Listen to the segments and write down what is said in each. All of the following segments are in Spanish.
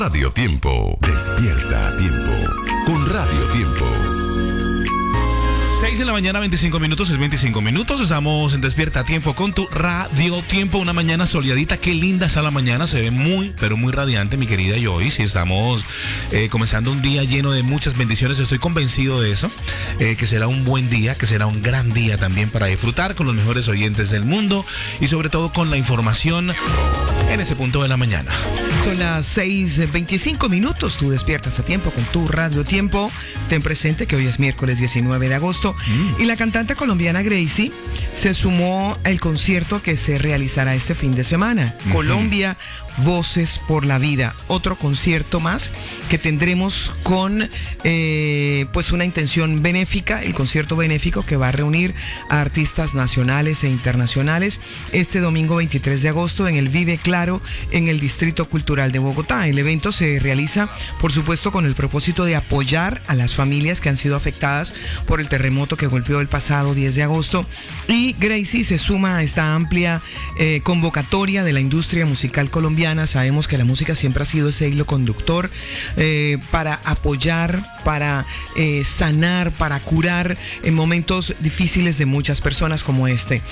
Radio Tiempo. Despierta a tiempo. Con Radio Tiempo. 6 de la mañana, 25 minutos, es 25 minutos. Estamos en Despierta a Tiempo con tu Radio Tiempo. Una mañana soleadita. Qué linda está la mañana. Se ve muy, pero muy radiante, mi querida Joyce. Estamos comenzando un día lleno de muchas bendiciones. Estoy convencido de eso. Que será un buen día, que será un gran día también para disfrutar con los mejores oyentes del mundo y sobre todo con la información en ese punto de la mañana. Son las 6:25 minutos. Tú despiertas a tiempo con tu Radio Tiempo. Ten presente que hoy es miércoles 19 de agosto. Y la cantante colombiana Gracie se sumó al concierto que se realizará este fin de semana. Colombia, Voces por la Vida. Otro concierto más que tendremos con pues una intención benéfica, el concierto benéfico que va a reunir a artistas nacionales e internacionales este domingo 23 de agosto en el Vive Claro, en el Distrito Cultural de Bogotá. El evento se realiza, por supuesto, con el propósito de apoyar a las familias que han sido afectadas por el terremoto que golpeó el pasado 10 de agosto. Y Gracie se suma a esta amplia convocatoria de la industria musical colombiana. Sabemos que la música siempre ha sido ese hilo conductor para apoyar, para sanar, para curar en momentos difíciles de muchas personas como este.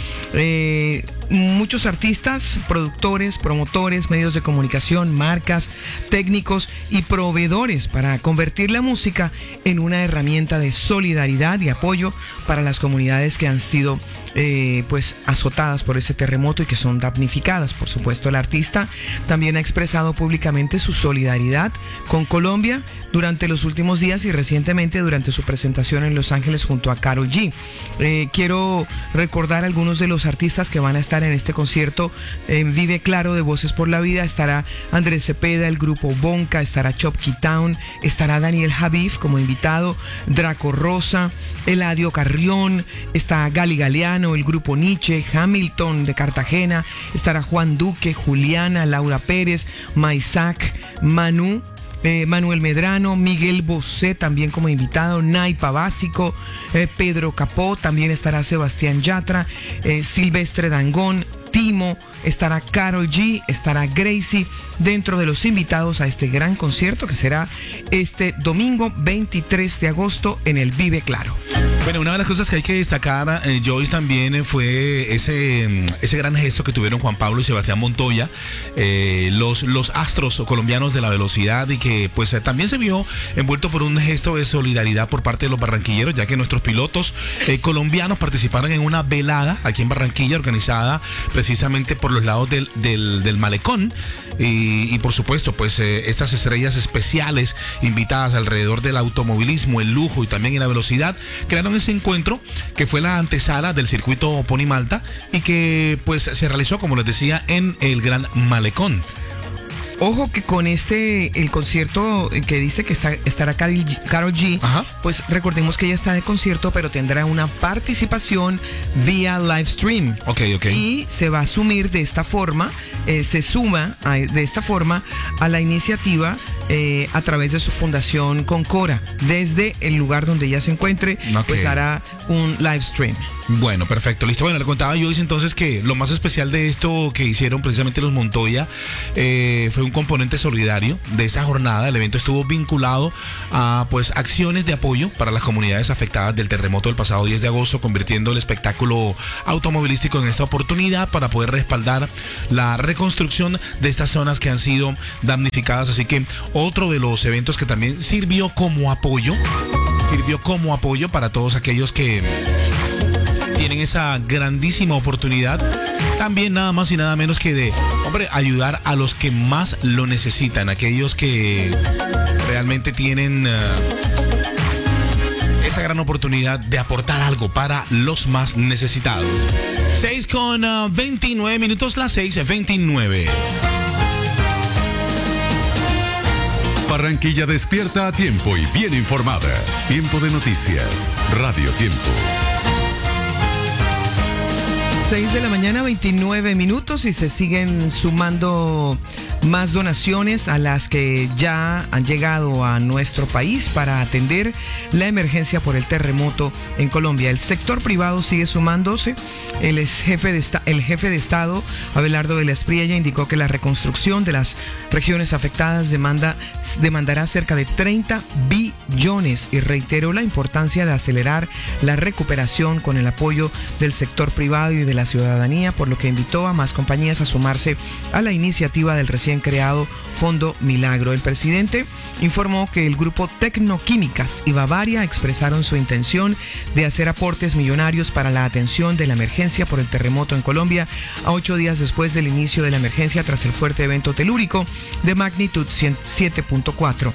Muchos artistas, productores, promotores, medios de comunicación, marcas, técnicos y proveedores para convertir la música en una herramienta de solidaridad y apoyo para las comunidades que han sido pues azotadas por ese terremoto y que son damnificadas. Por supuesto, el artista también ha expresado públicamente su solidaridad con Colombia durante los últimos días y recientemente durante su presentación en Los Ángeles junto a Karol G. Quiero recordar algunos de los artistas que van a estar en este concierto en Vive Claro de Voces por la Vida. Estará Andrés Cepeda, el grupo Bonca, estará Chopkey Town, estará Daniel Javif como invitado, Draco Rosa, Eladio Carrión, está Gali Galeano, el grupo Nietzsche, Hamilton de Cartagena, estará Juan Duque, Juliana, Laura Pérez, Maisac, Manuel Medrano, Miguel Bosé también como invitado, Naipa Básico, Pedro Capó, también estará Sebastián Yatra, Silvestre Dangond, Timo, estará Karol G, estará Gracie dentro de los invitados a este gran concierto que será este domingo 23 de agosto en el Vive Claro. Bueno, una de las cosas que hay que destacar, Joyce, también fue ese gran gesto que tuvieron Juan Pablo y Sebastián Montoya, los astros colombianos de la velocidad, y que pues también se vio envuelto por un gesto de solidaridad por parte de los barranquilleros, ya que nuestros pilotos colombianos participaron en una velada aquí en Barranquilla, organizada precisamente por los lados del Malecón, y por supuesto pues estas estrellas especiales invitadas alrededor del automovilismo, el lujo y también en la velocidad crearon ese encuentro que fue la antesala del circuito Pony Malta y que pues se realizó, como les decía, en el Gran Malecón. Ojo que con el concierto que dice que estará Karol G, ajá, pues recordemos que ella está de concierto, pero tendrá una participación vía live stream. Ok. Y se va a asumir de esta forma, se suma de esta forma a la iniciativa a través de su fundación Concora. Desde el lugar donde ella se encuentre, pues hará un live stream. Bueno, perfecto, listo. Bueno, le contaba yo entonces que lo más especial de esto que hicieron precisamente los Montoya fue un componente solidario de esa jornada. El evento estuvo vinculado a pues acciones de apoyo para las comunidades afectadas del terremoto del pasado 10 de agosto, convirtiendo el espectáculo automovilístico en esta oportunidad para poder respaldar la reconstrucción de estas zonas que han sido damnificadas. Así que otro de los eventos que también sirvió como apoyo para todos aquellos que tienen esa grandísima oportunidad, también nada más y nada menos que de, ayudar a los que más lo necesitan, aquellos que realmente tienen esa gran oportunidad de aportar algo para los más necesitados. 6:29 minutos, las 6:29. Barranquilla despierta a tiempo y bien informada. Tiempo de noticias. Radio Tiempo. 6 de la mañana, 29 minutos, y se siguen sumando más donaciones a las que ya han llegado a nuestro país para atender la emergencia por el terremoto en Colombia. El sector privado sigue sumándose. El jefe de Estado, Abelardo de la Espriella, indicó que la reconstrucción de las regiones afectadas demandará cerca de 30 billones y reiteró la importancia de acelerar la recuperación con el apoyo del sector privado y de la ciudadanía, por lo que invitó a más compañías a sumarse a la iniciativa del recién creado Fondo Milagro. El presidente informó que el grupo Tecnoquímicas y Bavaria expresaron su intención de hacer aportes millonarios para la atención de la emergencia por el terremoto en Colombia, a 8 días después del inicio de la emergencia tras el fuerte evento telúrico de magnitud 7.4.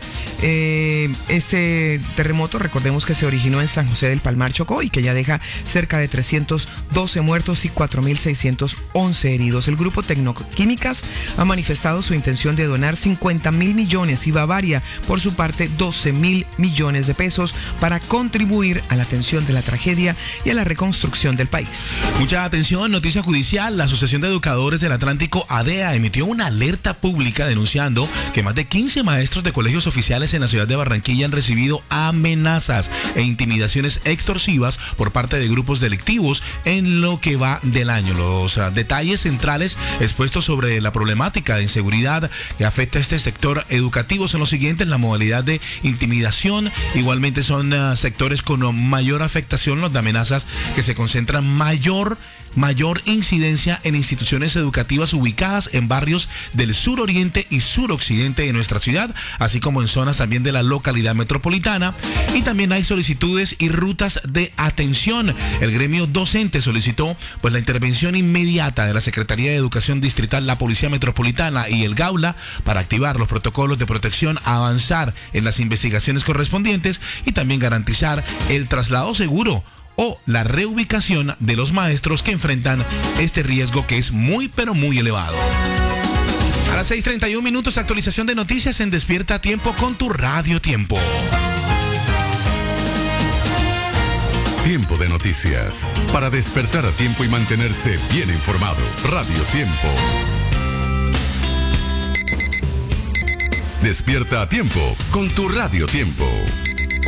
Este terremoto, recordemos que se originó en San José del Palmar, Chocó, y que ya deja cerca de 312 muertos y 4.611 heridos. El grupo Tecnoquímicas ha manifestado su intención de donar 50.000 millones y Bavaria, por su parte, 12.000 millones de pesos para contribuir a la atención de la tragedia y a la reconstrucción del país. Mucha atención, noticia judicial. La Asociación de Educadores del Atlántico, ADEA, emitió una alerta pública denunciando que más de 15 maestros de colegios oficiales en la ciudad de Barranquilla han recibido amenazas e intimidaciones extorsivas por parte de grupos delictivos en lo que va del año. Los detalles centrales expuestos sobre la problemática de inseguridad que afecta a este sector educativo son los siguientes: la modalidad de intimidación. Igualmente son sectores con mayor afectación, los de amenazas que se concentran mayor incidencia en instituciones educativas ubicadas en barrios del suroriente y suroccidente de nuestra ciudad, así como en zonas también de la localidad metropolitana. Y también hay solicitudes y rutas de atención. El gremio docente solicitó la intervención inmediata de la Secretaría de Educación Distrital, la Policía Metropolitana y el Gaula para activar los protocolos de protección, avanzar en las investigaciones correspondientes y también garantizar el traslado seguro o la reubicación de los maestros que enfrentan este riesgo que es muy pero muy elevado. A las 6:31 minutos, actualización de noticias en Despierta a Tiempo con tu Radio Tiempo. Tiempo de noticias. Para despertar a tiempo y mantenerse bien informado. Radio Tiempo. Despierta a tiempo con tu Radio Tiempo.